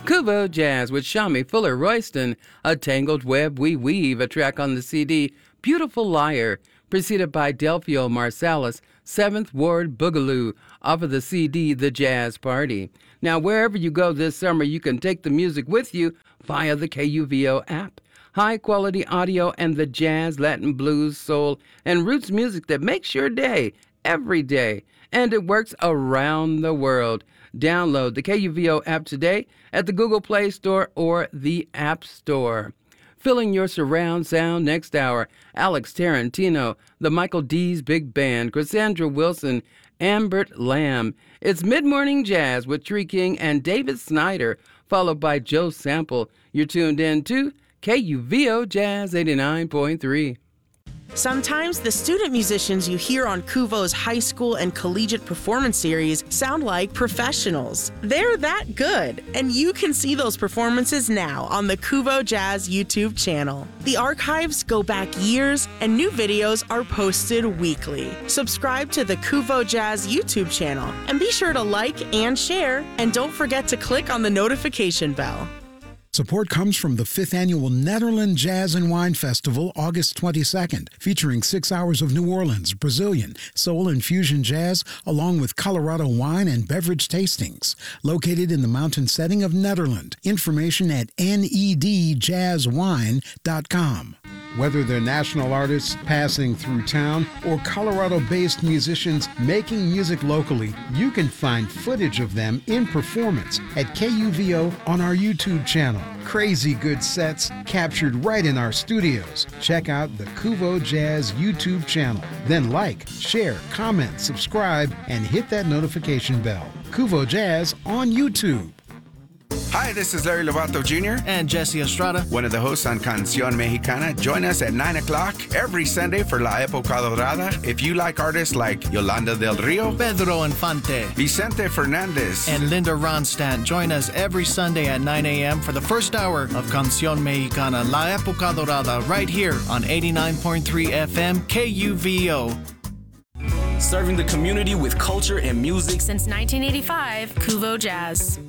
Kuvo Jazz with Shami Fuller Royston, A Tangled Web We Weave, a track on the CD Beautiful Liar, preceded by Delphio Marsalis, 7th Ward Boogaloo, off of the CD The Jazz Party. Now, wherever you go this summer, you can take the music with you via the KUVO app. High-quality audio and the jazz, Latin, blues, soul, and roots music that makes your day every day. And it works around the world. Download the KUVO app today at the Google Play Store or the App Store. Filling your surround sound next hour, Alex Tarantino, the Michael D's Big Band, Cassandra Wilson, Ambert Lamb. It's Mid-Morning Jazz with Tree King and David Snyder, followed by Joe Sample. You're tuned in to KUVO Jazz 89.3. Sometimes the student musicians you hear on Kuvo's high school and collegiate performance series sound like professionals. They're that good, and you can see those performances now on the Kuvo Jazz YouTube channel. The archives go back years, and new videos are posted weekly. Subscribe to the Kuvo Jazz YouTube channel, and be sure to like and share, and don't forget to click on the notification bell. Support comes from the 5th Annual Netherlands Jazz and Wine Festival, August 22nd, featuring 6 hours of New Orleans, Brazilian, soul and fusion jazz, along with Colorado wine and beverage tastings. Located in the mountain setting of Netherlands. Information at nedjazzwine.com. Whether they're national artists passing through town or Colorado-based musicians making music locally, you can find footage of them in performance at KUVO on our YouTube channel. Crazy good sets captured right in our studios. Check out the Kuvo Jazz YouTube channel. Then like, share, comment, subscribe, and hit that notification bell. Kuvo Jazz on YouTube. Hi, this is Larry Lovato Jr. and Jesse Estrada, one of the hosts on Canción Mexicana. Join us at 9 o'clock every Sunday for La Época Dorada. If you like artists like Yolanda del Rio, Pedro Infante, Vicente Fernandez, and Linda Ronstadt, join us every Sunday at 9 a.m. for the first hour of Canción Mexicana, La Época Dorada, right here on 89.3 FM KUVO. Serving the community with culture and music since 1985, Kuvo Jazz.